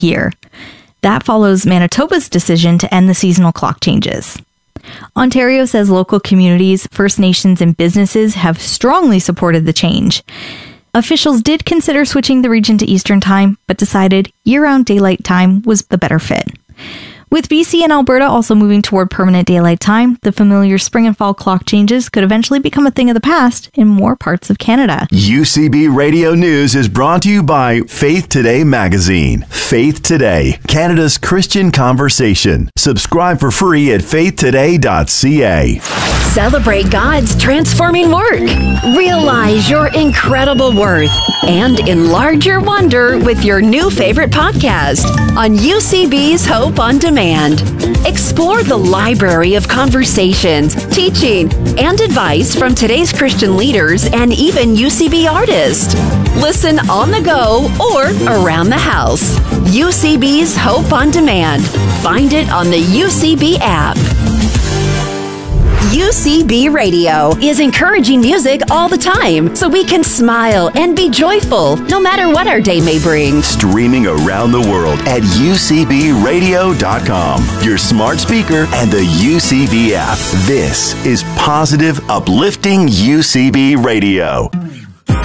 year. That follows Manitoba's decision to end the seasonal clock changes. Ontario says local communities, First Nations, and businesses have strongly supported the change. Officials did consider switching the region to Eastern Time, but decided year-round daylight time was the better fit. With BC and Alberta also moving toward permanent daylight time, the familiar spring and fall clock changes could eventually become a thing of the past in more parts of Canada. UCB Radio News is brought to you by Faith Today magazine. Faith Today, Canada's Christian conversation. Subscribe for free at faithtoday.ca. Celebrate God's transforming work. Realize your incredible worth and enlarge your wonder with your new favorite podcast on UCB's Hope on Demand. Explore the library of conversations, teaching, and advice from today's Christian leaders and even UCB artists. Listen on the go or around the house. UCB's Hope on Demand. Find it on the UCB app. UCB Radio is encouraging music all the time so we can smile and be joyful no matter what our day may bring. Streaming around the world at UCBradio.com, your smart speaker, and the UCB app. This is positive, uplifting UCB Radio.